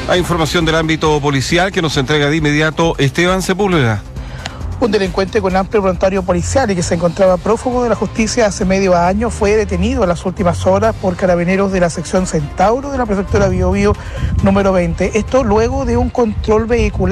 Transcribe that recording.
Hay información del ámbito policial que nos entrega de inmediato Esteban Sepúlveda. Un delincuente con amplio prontuario policial y que se encontraba prófugo de la justicia hace medio año fue detenido en las últimas horas por carabineros de la sección Centauro de la prefectura Biobío número 20. Esto luego de un control vehicular